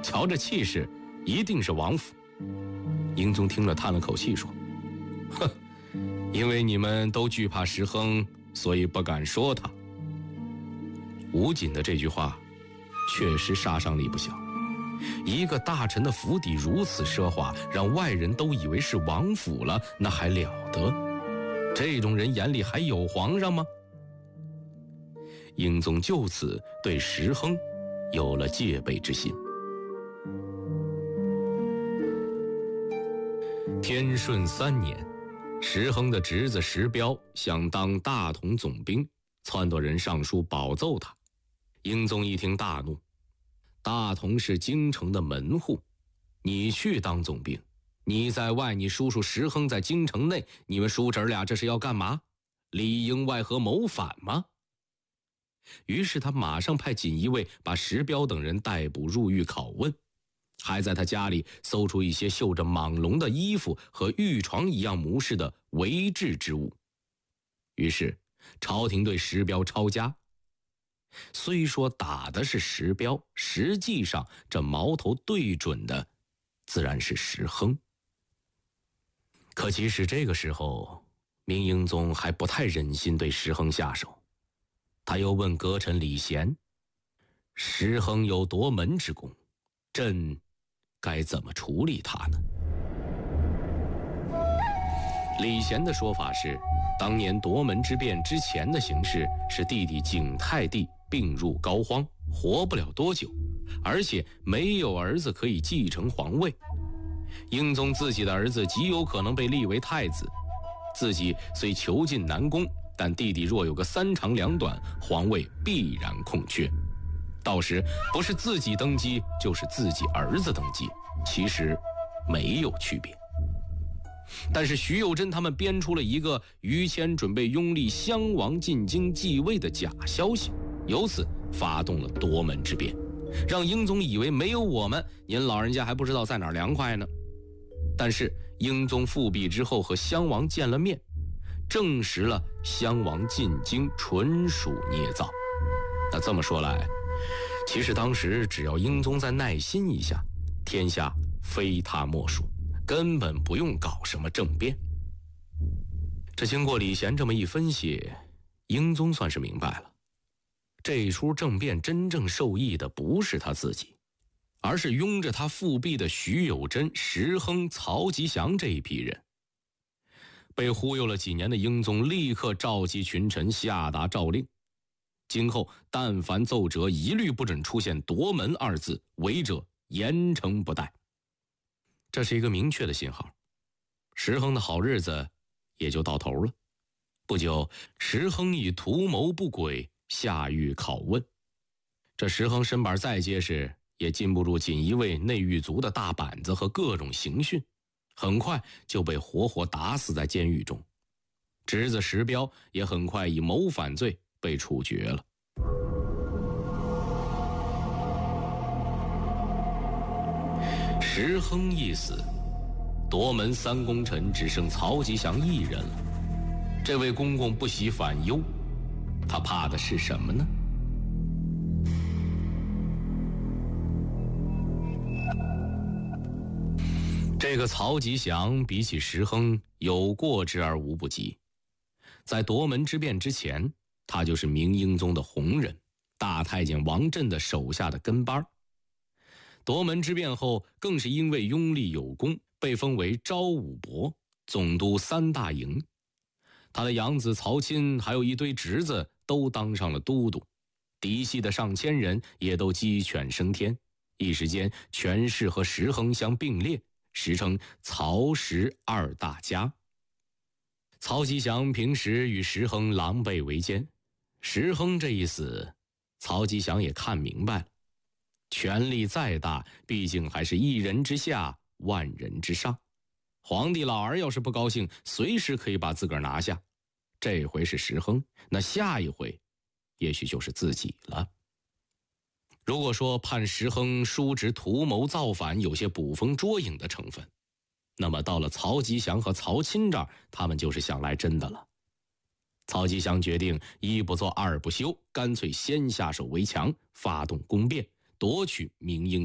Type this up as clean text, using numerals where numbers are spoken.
瞧这气势，一定是王府。英宗听了叹了口气说：哼，因为你们都惧怕石亨，所以不敢说他。吴瑾的这句话确实杀伤力不小，一个大臣的府邸如此奢华，让外人都以为是王府了，那还了得？这种人眼里还有皇上吗？英宗就此对石亨有了戒备之心。天顺3年，石亨的侄子石彪想当大同总兵，撺掇人上书保奏他。英宗一听大怒，大同是京城的门户，你去当总兵，你在外，你叔叔石亨在京城内，你们叔侄俩这是要干嘛？里应外合谋反吗？于是他马上派锦衣卫把石彪等人逮捕入狱拷问，还在他家里搜出一些绣着蟒龙的衣服和玉床一样模式的违制之物。于是朝廷对石彪抄家。虽说打的是石彪，实际上这矛头对准的自然是石亨。可即使这个时候，明英宗还不太忍心对石亨下手。他又问阁臣李贤：石亨有夺门之功，朕该怎么处理他呢？李贤的说法是，当年夺门之变之前的形势是弟弟景泰帝病入膏肓，活不了多久，而且没有儿子可以继承皇位。英宗自己的儿子极有可能被立为太子，自己虽囚禁南宫，但弟弟若有个3长2短，皇位必然空缺。到时不是自己登基，就是自己儿子登基，其实没有区别。但是徐有贞他们编出了一个于谦准备拥立襄王进京继位的假消息，由此发动了夺门之变，让英宗以为没有我们，您老人家还不知道在哪儿凉快呢。但是英宗复辟之后和襄王见了面，证实了襄王进京纯属捏造。那这么说来，其实当时只要英宗再耐心一下，天下非他莫属，根本不用搞什么政变。这经过李贤这么一分析，英宗算是明白了，这出政变真正受益的不是他自己，而是拥着他复辟的徐有贞、石亨、曹吉祥这一批人。被忽悠了几年的英宗立刻召集群臣下达诏令，今后但凡奏折一律不准出现夺门2字，违者严惩不贷。这是一个明确的信号，石亨的好日子也就到头了。不久，石亨以图谋不轨下狱拷问。这石亨身板再结实，也禁不住锦衣卫内狱卒的大板子和各种刑讯，很快就被活活打死在监狱中。侄子石彪也很快以谋反罪被处决了。石亨一死，夺门3功臣只剩曹吉祥一人了。这位公公不喜反忧，他怕的是什么呢？这个曹吉祥比起石亨有过之而无不及。在夺门之变之前，他就是明英宗的红人，大太监王振的手下的跟班。夺门之变后，更是因为拥立有功，被封为昭武伯，总督3大营。他的养子曹钦还有一堆侄子都当上了都督，嫡系的上千人也都鸡犬升天，一时间权势和石亨相并列，时称曹石2大家。曹吉祥平时与石亨狼狈为奸，石亨这一死，曹吉祥也看明白了，权力再大，毕竟还是一人之下，万人之上。皇帝老儿要是不高兴，随时可以把自个儿拿下。这回是石亨，那下一回也许就是自己了。如果说判石亨叔侄图谋造反有些捕风捉影的成分，那么到了曹吉祥和曹钦这儿，他们就是想来真的了。曹吉祥决定一不做二不休，干脆先下手为强，发动宫变，夺取明英